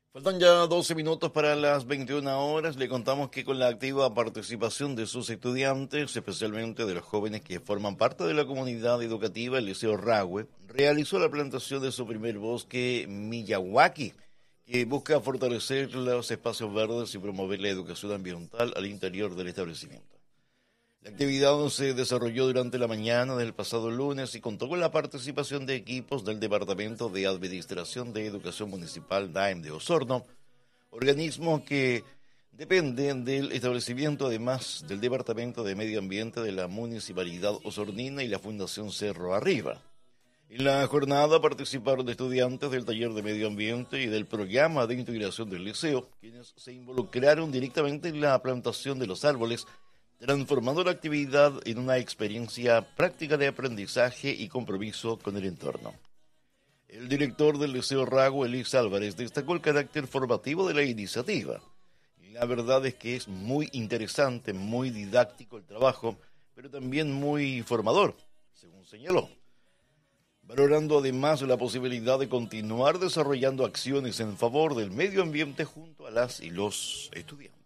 Faltan ya 12 minutos para las 21 horas. Le contamos que con la activa participación de sus estudiantes, especialmente de los jóvenes que forman parte de la comunidad educativa, el Liceo Rahue realizó la plantación de su primer bosque Miyawaki, que busca fortalecer los espacios verdes y promover la educación ambiental al interior del establecimiento. La actividad se desarrolló durante la mañana del pasado lunes y contó con la participación de equipos del Departamento de Administración de Educación Municipal DAEM de Osorno, organismo que depende del establecimiento, además del Departamento de Medio Ambiente de la Municipalidad Osornina y la Fundación Cerro Arriba. En la jornada participaron estudiantes del taller de medio ambiente y del programa de integración del liceo, quienes se involucraron directamente en la plantación de los árboles, transformando la actividad en una experiencia práctica de aprendizaje y compromiso con el entorno. El director del Liceo Rahue, Elix Álvarez, destacó el carácter formativo de la iniciativa. La verdad es que es muy interesante, muy didáctico el trabajo, pero también muy formador, según señaló, valorando además la posibilidad de continuar desarrollando acciones en favor del medio ambiente junto a las y los estudiantes.